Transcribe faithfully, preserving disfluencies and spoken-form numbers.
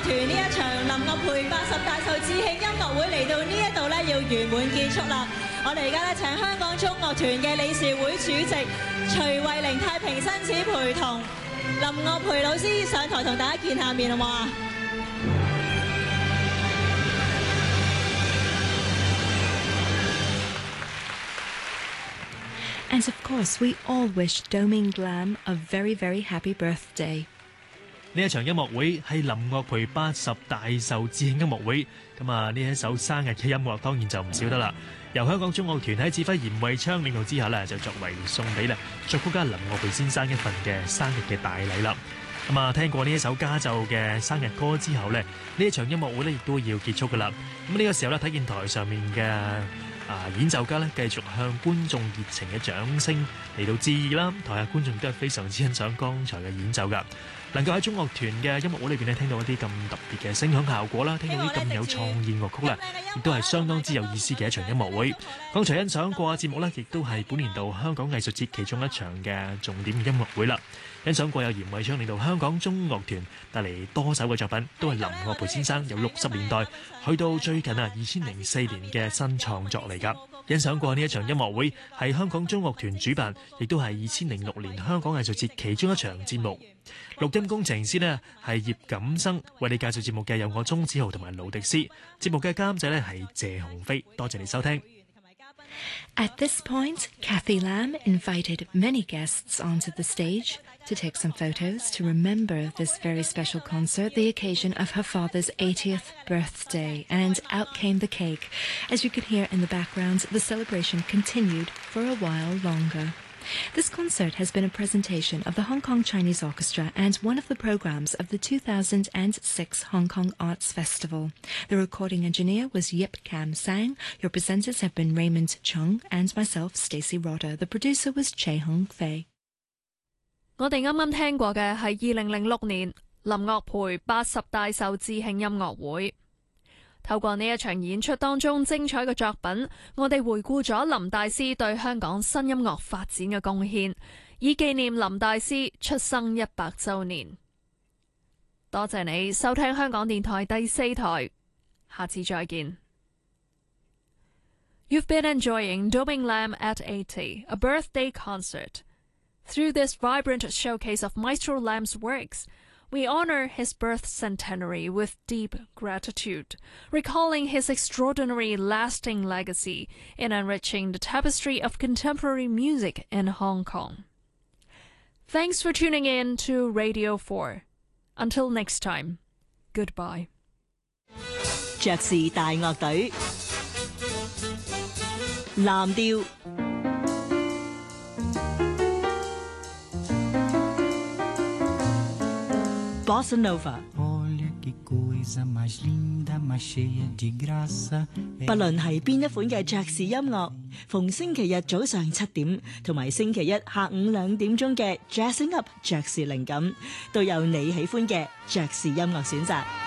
團呢一場林樂培八十大壽致慶音樂會嚟到呢一度咧，要圓滿結束啦。我哋而家咧請香港中樂團嘅理事會主席徐慧玲太平紳士陪同林樂培老師上台同大家見下面好嘛？ And of course, we all wish Doming Lam a very, very happy birthday. 呢一場音樂會係林樂培八十大壽致慶音樂會，咁啊呢一首生日嘅音樂當然就唔少得啦。由香港中樂團喺指揮嚴惠昌領導之下呢，就作為送俾咧作曲家林樂培先生一份嘅生日嘅大禮啦。咁啊聽過呢一首家奏嘅生日歌之後呢，呢一場音樂會呢亦都要結束噶啦。咁呢個時候呢，睇見台上面嘅啊演奏家呢，繼續向觀眾熱情嘅掌聲嚟到致意啦。台下觀眾都係非常之欣賞剛才嘅演奏噶。能夠喺中樂團嘅音樂會裏邊咧聽到一啲咁特別嘅聲響效果啦，聽到啲咁有創意樂曲啦，亦都係相當之有意思嘅一場音樂會。剛才欣賞過嘅節目呢，亦都係本年度香港藝術節其中一場嘅重點音樂會啦。欣賞過有嚴惠昌領導香港中樂團帶嚟多首嘅作品，都係林樂培先生由六十年代去到最近啊二千零四年嘅新創作嚟㗎。欣賞過呢一場音樂會係香港中樂團主辦，亦都係二千零六年香港藝術節其中一場節目。錄音工程師呢係葉錦生，為你介紹節目嘅有我鐘子豪同埋盧迪斯，節目嘅監製呢係謝鴻飛。多謝你收聽。 At this point, Kathy Lam invited many guests onto the stage to take some photos to remember this very special concert, the occasion of her father's eightieth birthday. And out came the cake. As you can hear in the background, the celebration continued for a while longer. This concert has been a presentation of the Hong Kong Chinese Orchestra and one of the programs of the two thousand six Hong Kong Arts Festival. The recording engineer was Yip Kam Sang. Your presenters have been Raymond Chung and myself, Stacey Rodder. The producer was Che Hong Fei. 我哋啱啱聽過嘅係二零零六年林樂培八十大壽致慶音樂會。透過呢一場演出當中精彩嘅作品，我哋回顧咗林大師對香港新音樂發展嘅貢獻，以紀念林大師出生一百週年。多謝你收聽香港電台第四台，下次再見。You've been enjoying Doming Lam at eighty, a birthday concert. Through this vibrant showcase of Maestro Lam's works, we honor his birth centenary with deep gratitude, recalling his extraordinary lasting legacy in enriching the tapestry of contemporary music in Hong Kong. Thanks for tuning in to Radio four. Until next time, goodbye. 爵士大樂隊，藍調。Bossa Nova， 不論係邊一款嘅爵士音樂，逢星期日早上七點同埋星期一下午兩點鐘嘅 Jazzing Up 爵士靈感，都有你喜歡嘅爵士音樂選擇。